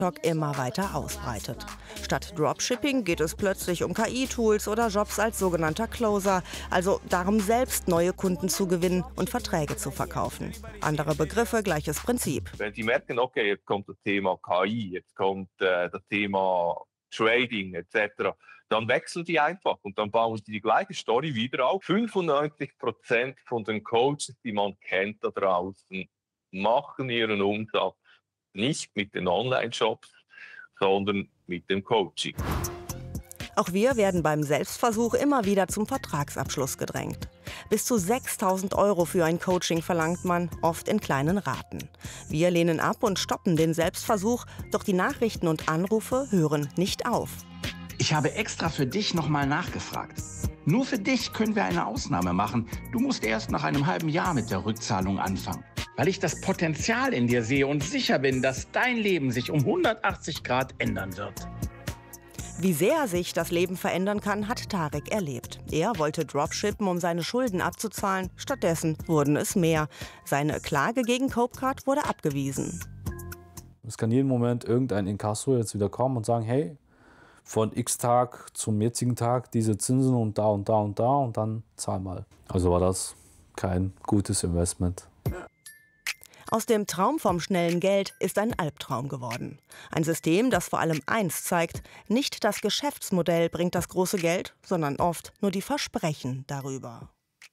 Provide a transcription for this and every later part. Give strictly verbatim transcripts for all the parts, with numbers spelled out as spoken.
immer weiter ausbreitet. Statt Dropshipping geht es plötzlich um K I-Tools oder Jobs als sogenannter Closer, also darum, selbst neue Kunden zu gewinnen und Verträge zu verkaufen. Andere Begriffe, gleiches Prinzip. Wenn Sie merken, okay, jetzt kommt das Thema K I, jetzt kommt äh, das Thema Trading et cetera, dann wechseln die einfach und dann bauen sie die gleiche Story wieder auf. fünfundneunzig Prozent von den Coaches, die man kennt da draußen, machen ihren Umsatz nicht mit den Online-Shops, sondern mit dem Coaching. Auch wir werden beim Selbstversuch immer wieder zum Vertragsabschluss gedrängt. Bis zu sechstausend Euro für ein Coaching verlangt man, oft in kleinen Raten. Wir lehnen ab und stoppen den Selbstversuch, doch die Nachrichten und Anrufe hören nicht auf. Ich habe extra für dich nochmal nachgefragt. Nur für dich können wir eine Ausnahme machen. Du musst erst nach einem halben Jahr mit der Rückzahlung anfangen. Weil ich das Potenzial in dir sehe und sicher bin, dass dein Leben sich um hundertachtzig Grad ändern wird. Wie sehr sich das Leben verändern kann, hat Tarek erlebt. Er wollte Dropshippen, um seine Schulden abzuzahlen. Stattdessen wurden es mehr. Seine Klage gegen Copecard wurde abgewiesen. Es kann jeden Moment irgendein Inkasso jetzt wieder kommen und sagen, hey, von X-Tag zum jetzigen Tag diese Zinsen und da und da und da und dann zahl mal. Also war das kein gutes Investment. Aus dem Traum vom schnellen Geld ist ein Albtraum geworden. Ein System, das vor allem eins zeigt: Nicht das Geschäftsmodell bringt das große Geld, sondern oft nur die Versprechen darüber.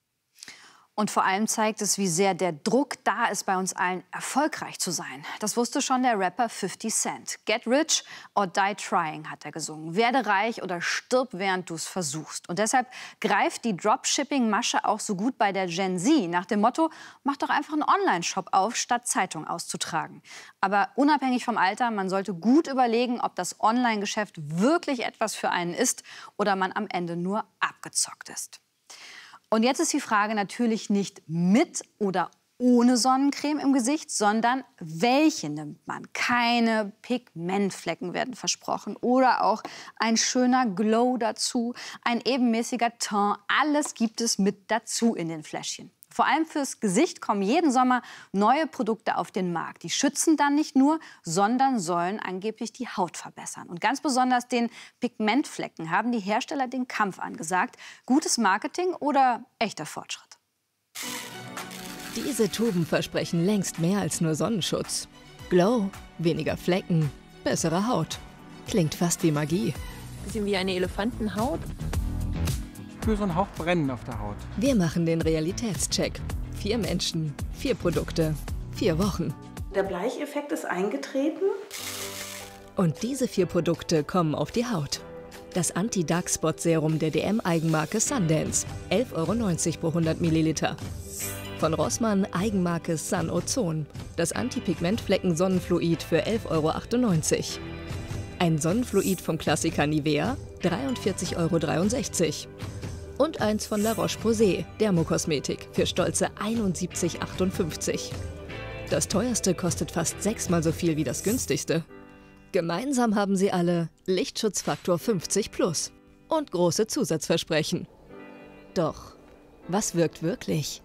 Und vor allem zeigt es, wie sehr der Druck da ist, bei uns allen erfolgreich zu sein. Das wusste schon der Rapper fifty Cent. Get rich or die trying, hat er gesungen. Werde reich oder stirb, während du es versuchst. Und deshalb greift die Dropshipping-Masche auch so gut bei der Gen Z. Nach dem Motto, mach doch einfach einen Online-Shop auf, statt Zeitung auszutragen. Aber unabhängig vom Alter, man sollte gut überlegen, ob das Online-Geschäft wirklich etwas für einen ist oder man am Ende nur abgezockt ist. Und jetzt ist die Frage natürlich nicht mit oder ohne Sonnencreme im Gesicht, sondern welche nimmt man? Keine Pigmentflecken werden versprochen oder auch ein schöner Glow dazu, ein ebenmäßiger Teint. Alles gibt es mit dazu in den Fläschchen. Vor allem fürs Gesicht kommen jeden Sommer neue Produkte auf den Markt. Die schützen dann nicht nur, sondern sollen angeblich die Haut verbessern. Und ganz besonders den Pigmentflecken haben die Hersteller den Kampf angesagt. Gutes Marketing oder echter Fortschritt? Diese Tuben versprechen längst mehr als nur Sonnenschutz. Glow, weniger Flecken, bessere Haut. Klingt fast wie Magie. Bisschen wie eine Elefantenhaut. Für so einen Hauch Brennen auf der Haut. Wir machen den Realitätscheck. Vier Menschen, vier Produkte, vier Wochen. Der Bleicheffekt ist eingetreten. Und diese vier Produkte kommen auf die Haut. Das Anti-Dark-Spot-Serum der D M-Eigenmarke Sundance, elf Euro neunzig pro hundert Milliliter. Von Rossmann Eigenmarke Sun Ozon, das Anti-Pigmentflecken-Sonnenfluid für elf Euro achtundneunzig. Ein Sonnenfluid vom Klassiker Nivea, dreiundvierzig Euro dreiundsechzig. Und eins von La Roche-Posay, Dermokosmetik, für stolze einundsiebzig Euro achtundfünfzig. Das teuerste kostet fast sechsmal so viel wie das günstigste. Gemeinsam haben sie alle Lichtschutzfaktor fünfzig plus und große Zusatzversprechen. Doch, was wirkt wirklich?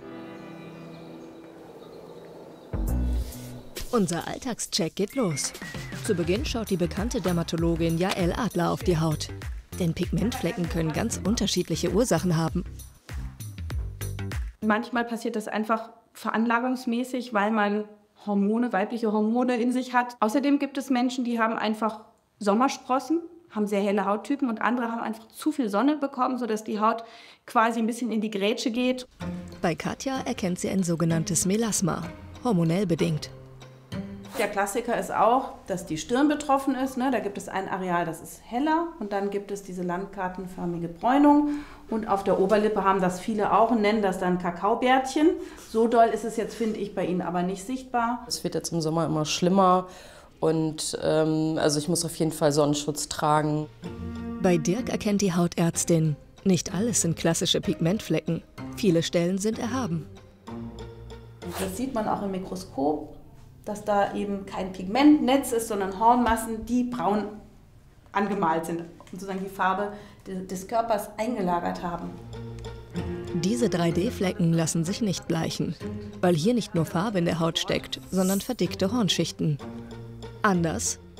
Unser Alltagscheck geht los. Zu Beginn schaut die bekannte Dermatologin Jael Adler auf die Haut. Denn Pigmentflecken können ganz unterschiedliche Ursachen haben. Manchmal passiert das einfach veranlagungsmäßig, weil man Hormone, weibliche Hormone in sich hat. Außerdem gibt es Menschen, die haben einfach Sommersprossen, haben sehr helle Hauttypen und andere haben einfach zu viel Sonne bekommen, sodass die Haut quasi ein bisschen in die Grätsche geht. Bei Katja erkennt sie ein sogenanntes Melasma, hormonell bedingt. Der Klassiker ist auch, dass die Stirn betroffen ist. Ne? Da gibt es ein Areal, das ist heller und dann gibt es diese landkartenförmige Bräunung. Und auf der Oberlippe haben das viele auch und nennen das dann Kakaobärtchen. So doll ist es jetzt, finde ich, bei Ihnen aber nicht sichtbar. Es wird jetzt im Sommer immer schlimmer und ähm, also ich muss auf jeden Fall Sonnenschutz tragen. Bei Dirk erkennt die Hautärztin, nicht alles sind klassische Pigmentflecken. Viele Stellen sind erhaben. Das sieht man auch im Mikroskop, dass da eben kein Pigmentnetz ist, sondern Hornmassen, die braun angemalt sind und sozusagen die Farbe des Körpers eingelagert haben. Diese drei D Flecken lassen sich nicht bleichen, weil hier nicht nur Farbe in der Haut steckt, sondern verdickte Hornschichten. Anders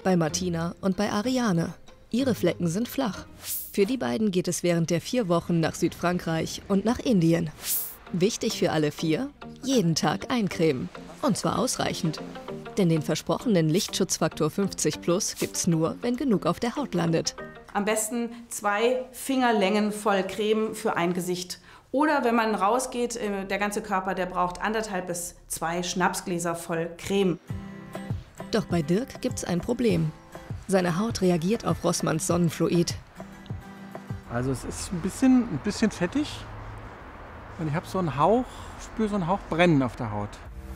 bei Martina und bei Ariane. Ihre Flecken sind flach. Für die beiden geht es während der vier Wochen nach Südfrankreich und nach Indien. Wichtig für alle vier, jeden Tag eincremen. Und zwar ausreichend. Denn den versprochenen Lichtschutzfaktor fünfzig plus gibt's nur, wenn genug auf der Haut landet. Am besten zwei Fingerlängen voll Creme für ein Gesicht. Oder wenn man rausgeht, der ganze Körper, der braucht anderthalb bis zwei Schnapsgläser voll Creme. Doch bei Dirk gibt's ein Problem. Seine Haut reagiert auf Rossmanns Sonnenfluid. Also es ist ein bisschen, ein bisschen fettig. Und ich habe so einen Hauch, spüre so einen Hauch Brennen auf der Haut.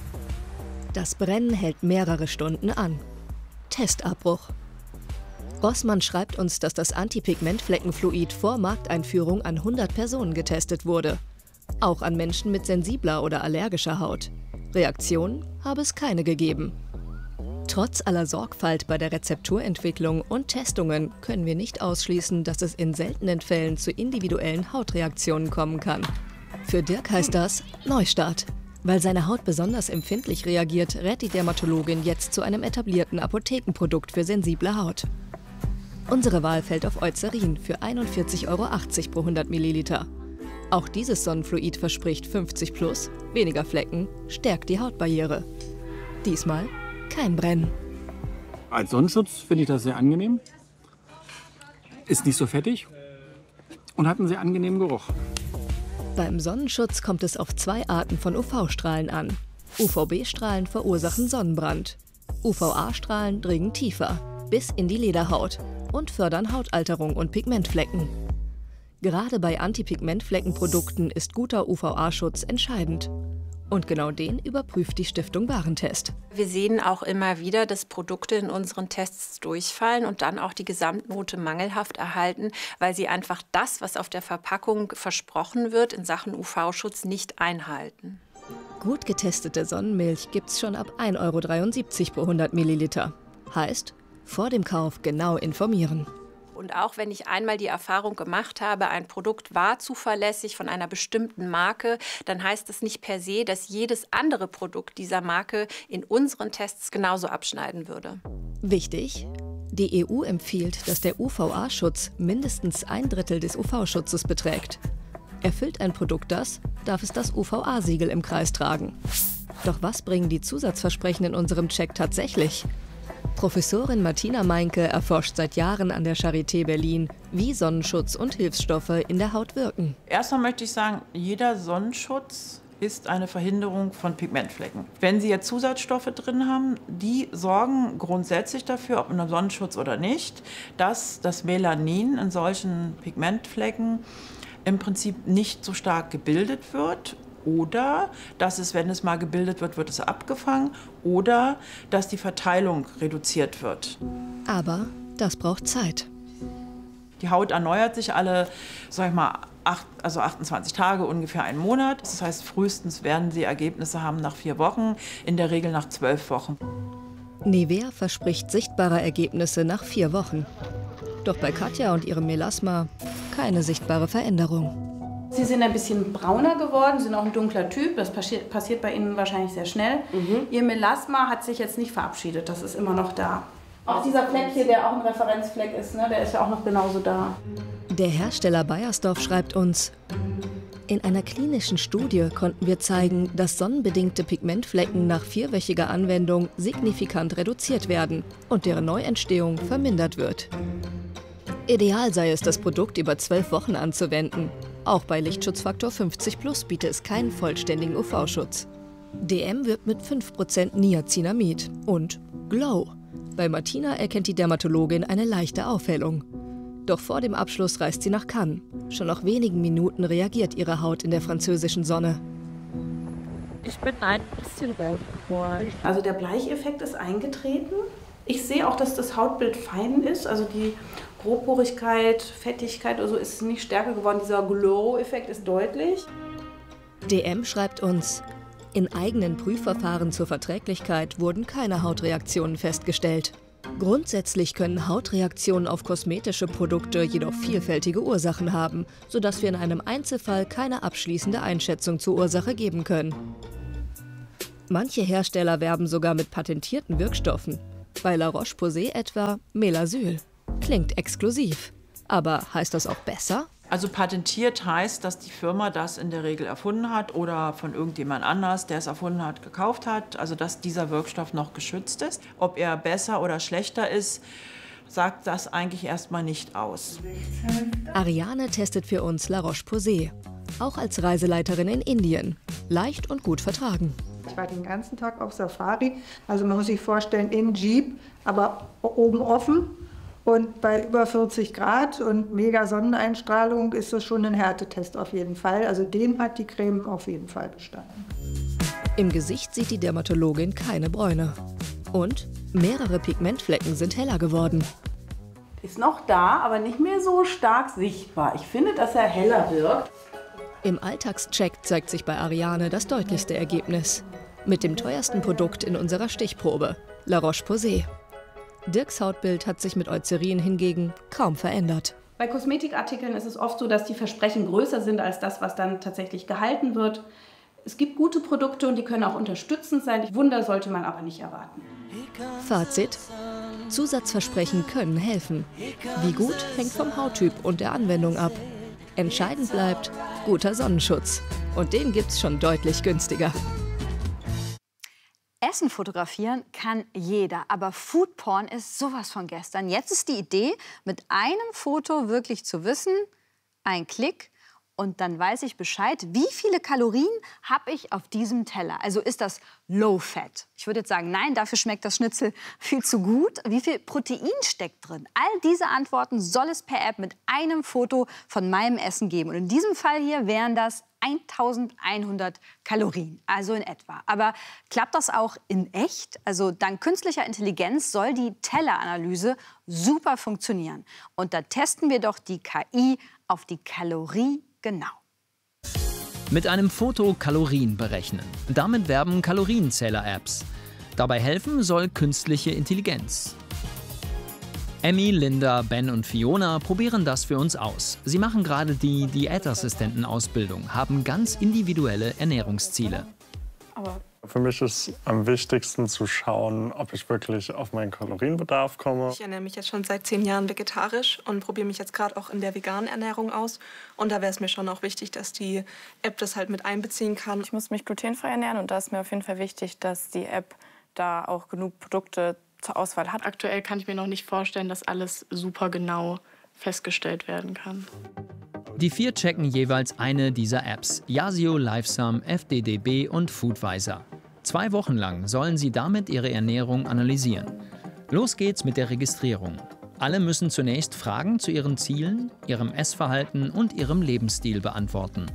Das Brennen hält mehrere Stunden an. Testabbruch. Rossmann schreibt uns, dass das Antipigmentfleckenfluid vor Markteinführung an hundert Personen getestet wurde. Auch an Menschen mit sensibler oder allergischer Haut. Reaktionen habe es keine gegeben. Trotz aller Sorgfalt bei der Rezepturentwicklung und Testungen können wir nicht ausschließen, dass es in seltenen Fällen zu individuellen Hautreaktionen kommen kann. Für Dirk heißt das Neustart. Weil seine Haut besonders empfindlich reagiert, rät die Dermatologin jetzt zu einem etablierten Apothekenprodukt für sensible Haut. Unsere Wahl fällt auf Eucerin für einundvierzig Euro achtzig pro hundert Milliliter. Auch dieses Sonnenfluid verspricht fünfzig plus, weniger Flecken, stärkt die Hautbarriere. Diesmal kein Brennen. Als Sonnenschutz finde ich das sehr angenehm. Ist nicht so fettig und hat einen sehr angenehmen Geruch. Beim Sonnenschutz kommt es auf zwei Arten von U V-Strahlen an. U V B-Strahlen verursachen Sonnenbrand. U V A-Strahlen dringen tiefer, bis in die Lederhaut und fördern Hautalterung und Pigmentflecken. Gerade bei Antipigmentfleckenprodukten ist guter U V A-Schutz entscheidend. Und genau den überprüft die Stiftung Warentest. Wir sehen auch immer wieder, dass Produkte in unseren Tests durchfallen und dann auch die Gesamtnote mangelhaft erhalten, weil sie einfach das, was auf der Verpackung versprochen wird, in Sachen U V-Schutz nicht einhalten. Gut getestete Sonnenmilch gibt's schon ab ein Euro dreiundsiebzig pro hundert Milliliter. Heißt, vor dem Kauf genau informieren. Und auch wenn ich einmal die Erfahrung gemacht habe, ein Produkt war zuverlässig von einer bestimmten Marke, dann heißt das nicht per se, dass jedes andere Produkt dieser Marke in unseren Tests genauso abschneiden würde. Wichtig: Die E U empfiehlt, dass der U V A-Schutz mindestens ein Drittel des U V-Schutzes beträgt. Erfüllt ein Produkt das, darf es das U V A-Siegel im Kreis tragen. Doch was bringen die Zusatzversprechen in unserem Check tatsächlich? Professorin Martina Meinke erforscht seit Jahren an der Charité Berlin, wie Sonnenschutz und Hilfsstoffe in der Haut wirken. Erstmal möchte ich sagen, jeder Sonnenschutz ist eine Verhinderung von Pigmentflecken. Wenn Sie jetzt Zusatzstoffe drin haben, die sorgen grundsätzlich dafür, ob in einem Sonnenschutz oder nicht, dass das Melanin in solchen Pigmentflecken im Prinzip nicht so stark gebildet wird. Oder dass es, wenn es mal gebildet wird, wird es abgefangen. Oder dass die Verteilung reduziert wird. Aber das braucht Zeit. Die Haut erneuert sich alle, sag ich mal, acht, also achtundzwanzig Tage, ungefähr einen Monat. Das heißt, frühestens werden Sie Ergebnisse haben nach vier Wochen, in der Regel nach zwölf Wochen. Nivea verspricht sichtbare Ergebnisse nach vier Wochen. Doch bei Katja und ihrem Melasma keine sichtbare Veränderung. Sie sind ein bisschen brauner geworden, sind auch ein dunkler Typ. Das passiert bei Ihnen wahrscheinlich sehr schnell. Mhm. Ihr Melasma hat sich jetzt nicht verabschiedet, das ist immer noch da. Auch dieser Fleck hier, der auch ein Referenzfleck ist, ne, der ist ja auch noch genauso da. Der Hersteller Beiersdorf schreibt uns: In einer klinischen Studie konnten wir zeigen, dass sonnenbedingte Pigmentflecken nach vierwöchiger Anwendung signifikant reduziert werden und deren Neuentstehung vermindert wird. Ideal sei es, das Produkt über zwölf Wochen anzuwenden. Auch bei Lichtschutzfaktor fünfzig plus bietet es keinen vollständigen U V-Schutz. D M wirbt mit fünf Prozent Niacinamid und Glow. Bei Martina erkennt die Dermatologin eine leichte Aufhellung. Doch vor dem Abschluss reist sie nach Cannes. Schon nach wenigen Minuten reagiert ihre Haut in der französischen Sonne. Ich bin ein bisschen rot geworden. Also der Bleicheffekt ist eingetreten. Ich sehe auch, dass das Hautbild fein ist. Also die Grobporigkeit, Fettigkeit oder so ist nicht stärker geworden. Dieser Glow-Effekt ist deutlich. D M schreibt uns: In eigenen Prüfverfahren zur Verträglichkeit wurden keine Hautreaktionen festgestellt. Grundsätzlich können Hautreaktionen auf kosmetische Produkte jedoch vielfältige Ursachen haben, sodass wir in einem Einzelfall keine abschließende Einschätzung zur Ursache geben können. Manche Hersteller werben sogar mit patentierten Wirkstoffen. Bei La Roche-Posay etwa Melasyl. Klingt exklusiv. Aber heißt das auch besser? Also patentiert heißt, dass die Firma das in der Regel erfunden hat oder von irgendjemand anders, der es erfunden hat, gekauft hat. Also dass dieser Wirkstoff noch geschützt ist. Ob er besser oder schlechter ist, sagt das eigentlich erstmal nicht aus. Ariane testet für uns La Roche-Posay. Auch als Reiseleiterin in Indien. Leicht und gut vertragen. Ich war den ganzen Tag auf Safari. Also man muss sich vorstellen, in Jeep, aber oben offen. Und bei über vierzig Grad und mega Sonneneinstrahlung ist das schon ein Härtetest auf jeden Fall. Also dem hat die Creme auf jeden Fall bestanden. Im Gesicht sieht die Dermatologin keine Bräune. Und mehrere Pigmentflecken sind heller geworden. Ist noch da, aber nicht mehr so stark sichtbar. Ich finde, dass er heller wirkt. Im Alltagscheck zeigt sich bei Ariane das deutlichste Ergebnis. Mit dem teuersten Produkt in unserer Stichprobe, La Roche-Posay. Dirks Hautbild hat sich mit Eucerin hingegen kaum verändert. Bei Kosmetikartikeln ist es oft so, dass die Versprechen größer sind als das, was dann tatsächlich gehalten wird. Es gibt gute Produkte und die können auch unterstützend sein. Wunder sollte man aber nicht erwarten. Fazit: Zusatzversprechen können helfen. Wie gut, hängt vom Hauttyp und der Anwendung ab. Entscheidend bleibt guter Sonnenschutz. Und den gibt's schon deutlich günstiger. Essen fotografieren kann jeder, aber Foodporn ist sowas von gestern. Jetzt ist die Idee, mit einem Foto wirklich zu wissen, ein Klick und dann weiß ich Bescheid, wie viele Kalorien habe ich auf diesem Teller. Also ist das Low Fat? Ich würde jetzt sagen, nein, dafür schmeckt das Schnitzel viel zu gut. Wie viel Protein steckt drin? All diese Antworten soll es per App mit einem Foto von meinem Essen geben. Und in diesem Fall hier wären das eintausendeinhundert Kalorien, also in etwa. Aber klappt das auch in echt? Also dank künstlicher Intelligenz soll die Telleranalyse super funktionieren. Und da testen wir doch die K I auf die Kalorie genau. Mit einem Foto Kalorien berechnen. Damit werben Kalorienzähler-Apps. Dabei helfen soll künstliche Intelligenz. Emmy, Linda, Ben und Fiona probieren das für uns aus. Sie machen gerade die Diätassistentenausbildung, haben ganz individuelle Ernährungsziele. Aber für mich ist am wichtigsten zu schauen, ob ich wirklich auf meinen Kalorienbedarf komme. Ich ernähre mich jetzt schon seit zehn Jahren vegetarisch und probiere mich jetzt gerade auch in der veganen Ernährung aus. Und da wäre es mir schon auch wichtig, dass die App das halt mit einbeziehen kann. Ich muss mich glutenfrei ernähren und da ist mir auf jeden Fall wichtig, dass die App da auch genug Produkte zur Auswahl hat. Aktuell kann ich mir noch nicht vorstellen, dass alles super genau festgestellt werden kann. Die vier checken jeweils eine dieser Apps: Yasio, Lifesum, F D D B und Foodvisor. Zwei Wochen lang sollen sie damit ihre Ernährung analysieren. Los geht's mit der Registrierung. Alle müssen zunächst Fragen zu ihren Zielen, ihrem Essverhalten und ihrem Lebensstil beantworten.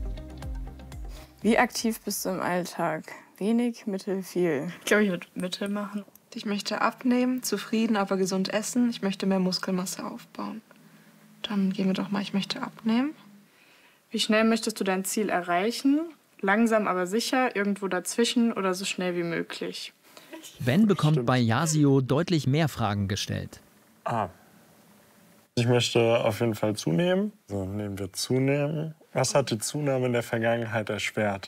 Wie aktiv bist du im Alltag? Wenig, mittel, viel? Ich glaube, ich würde Mittel machen. Ich möchte abnehmen, zufrieden, aber gesund essen. Ich möchte mehr Muskelmasse aufbauen. Dann gehen wir doch mal, ich möchte abnehmen. Wie schnell möchtest du dein Ziel erreichen? Langsam, aber sicher, irgendwo dazwischen oder so schnell wie möglich. Ben bekommt Stimmt. bei Yasio deutlich mehr Fragen gestellt. Ah. Ich möchte auf jeden Fall zunehmen. So, nehmen wir zunehmen. Was hat die Zunahme in der Vergangenheit erschwert?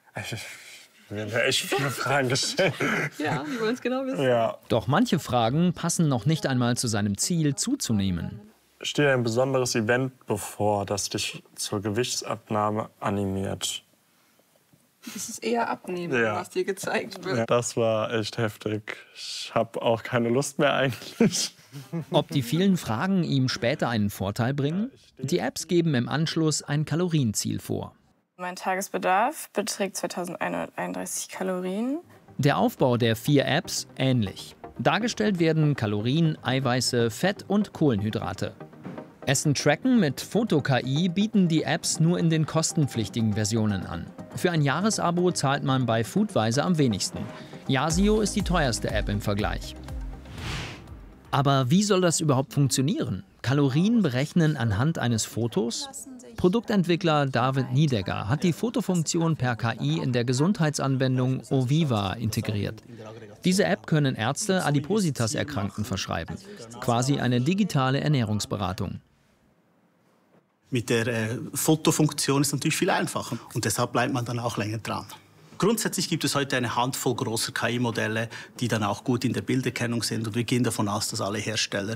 Wir haben ja echt viele Fragen gestellt. Ja, wir wollen es genau wissen. Ja. Doch manche Fragen passen noch nicht einmal zu seinem Ziel, zuzunehmen. Steht ein besonderes Event bevor, das dich zur Gewichtsabnahme animiert? Das ist eher Abnehmen, ja. was dir gezeigt wird. Ja, das war echt heftig. Ich habe auch keine Lust mehr eigentlich. Ob die vielen Fragen ihm später einen Vorteil bringen? Die Apps geben im Anschluss ein Kalorienziel vor. Mein Tagesbedarf beträgt zweitausendeinhunderteinunddreißig Kalorien. Der Aufbau der vier Apps ähnlich. Dargestellt werden Kalorien, Eiweiße, Fett und Kohlenhydrate. Essen tracken mit Foto-K I bieten die Apps nur in den kostenpflichtigen Versionen an. Für ein Jahresabo zahlt man bei Foodvisor am wenigsten. Yasio ist die teuerste App im Vergleich. Aber wie soll das überhaupt funktionieren? Kalorien berechnen anhand eines Fotos? Produktentwickler David Niedegger hat die Fotofunktion per K I in der Gesundheitsanwendung Oviva integriert. Diese App können Ärzte Adipositas-Erkrankten verschreiben. Quasi eine digitale Ernährungsberatung. Mit der äh, Fotofunktion ist es natürlich viel einfacher und deshalb bleibt man dann auch länger dran. Grundsätzlich gibt es heute eine Handvoll großer K I-Modelle, die dann auch gut in der Bilderkennung sind. Und wir gehen davon aus, dass alle Hersteller